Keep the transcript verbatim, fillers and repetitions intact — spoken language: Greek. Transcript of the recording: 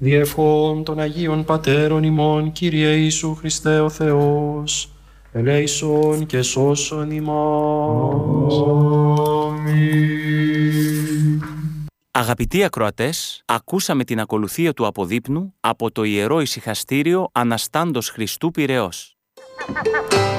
Διευχών των Αγίων Πατέρων ημών, Κύριε Ιησού Χριστέ ο Θεός, ελέησον και σώσον ημάς. Αμήν. Αγαπητοί ακροατές, ακούσαμε την ακολουθία του αποδείπνου από το Ιερό Ησυχαστήριο Αναστάντος Χριστού Πειραιώς.